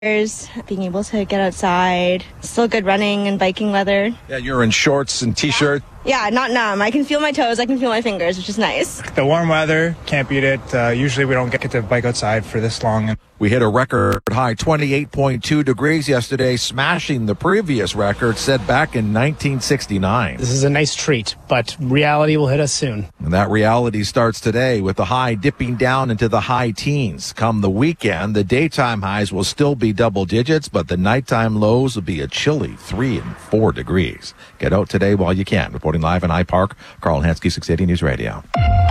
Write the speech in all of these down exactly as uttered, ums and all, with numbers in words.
being able to get outside, still good running and biking weather. Yeah, you're in shorts and t-shirt. Yeah, not numb. I can feel my toes, I can feel my fingers, which is nice. The warm weather, can't beat it. Uh, usually we don't get to bike outside for this long. We hit a record high twenty-eight point two degrees yesterday, smashing the previous record set back in nineteen sixty-nine. This is a nice treat, but reality will hit us soon. And that reality starts today with the high dipping down into the high teens. Come the weekend, the daytime highs will still be double digits, but the nighttime lows will be a chilly three and four degrees. Get out today while you can. Reporting live in High Park, Carl Hansky, six eighty News Radio.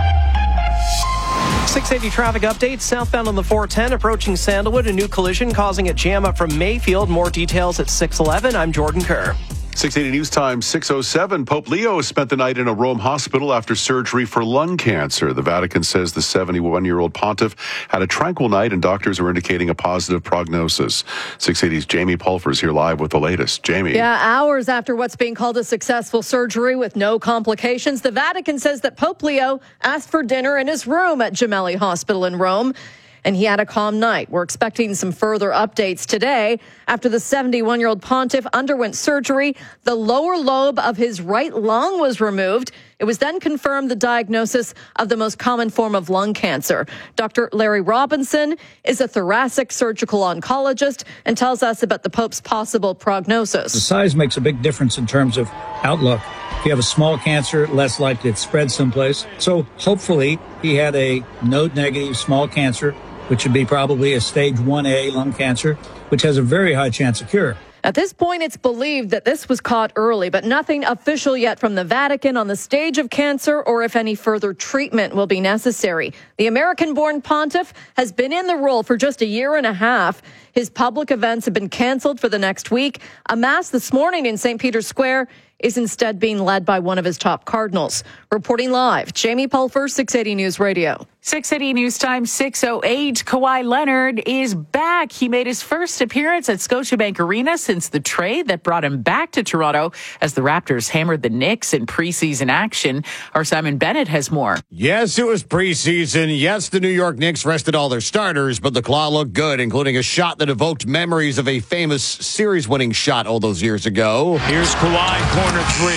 six eighty traffic update. Southbound on the four ten approaching Sandalwood. A new collision causing a jam up from Mayfield. More details at six eleven. I'm Jordan Kerr. six eighty News Time, six oh seven. Pope Leo spent the night in a Rome hospital after surgery for lung cancer. The Vatican says the seventy-one-year-old pontiff had a tranquil night and doctors are indicating a positive prognosis. six eighty's Jamie Pulford is here live with the latest. Jamie. Yeah, hours after what's being called a successful surgery with no complications, the Vatican says that Pope Leo asked for dinner in his room at Gemelli Hospital in Rome, and he had a calm night. We're expecting some further updates today after the seventy-one-year-old pontiff underwent surgery. The lower lobe of his right lung was removed. It was then confirmed the diagnosis of the most common form of lung cancer. Doctor Larry Robinson is a thoracic surgical oncologist and tells us about the Pope's possible prognosis. The size makes a big difference in terms of outlook. If you have a small cancer, less likely to spread someplace. So hopefully he had a node-negative small cancer, which would be probably a stage one A lung cancer, which has a very high chance of cure. At this point, it's believed that this was caught early, but nothing official yet from the Vatican on the stage of cancer or if any further treatment will be necessary. The American-born pontiff has been in the role for just a year and a half. His public events have been canceled for the next week. A mass this morning in Saint Peter's Square is instead being led by one of his top cardinals. Reporting live, Jamie Pulford, six eighty News Radio. six eighty News Time, six oh eight. Kawhi Leonard is back. He made his first appearance at Scotiabank Arena since the trade that brought him back to Toronto as the Raptors hammered the Knicks in preseason action. Our Simon Bennett has more. Yes, it was preseason. Yes, the New York Knicks rested all their starters, but the Claw looked good, including a shot that evoked memories of a famous series-winning shot all those years ago. Here's Kawhi, corner three.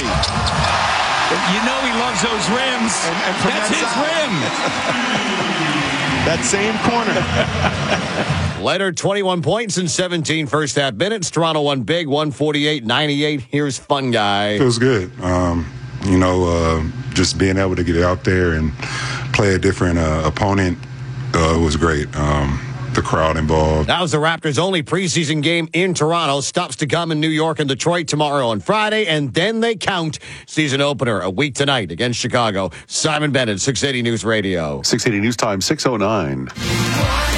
You know he loves those rims. And, and That's that his rim. That same corner. Leonard, twenty-one points in seventeen first-half minutes. Toronto won big, one forty-eight ninety-eight. Here's Fun Guy. Feels good. Um, you know, uh, just being able to get out there and play a different uh, opponent uh, was great. Um, the crowd involved. That was the Raptors' only preseason game in Toronto. Stops to come in New York and Detroit tomorrow and Friday, and then they count season opener a week tonight against Chicago. Simon Bennett, six eighty News Radio. six eighty News Time, six oh nine.